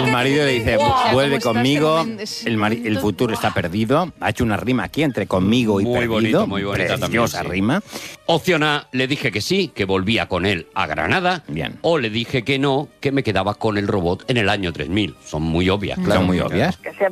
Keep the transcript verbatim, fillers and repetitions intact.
El marido le dice, Wow, vuelve ¿cómo estás? conmigo, Tremendo, es el, mari- el bonito. futuro está perdido. Ha hecho una rima aquí entre conmigo y Muy perdido. bonito, muy bonita también, Preciosa sí. rima. Opción A, le dije que sí, que volvía con él a Granada. Bien. O le dije que no, que me quedaba con el robot en el año tres mil. Son muy obvias, Son claro. muy obvias. Que se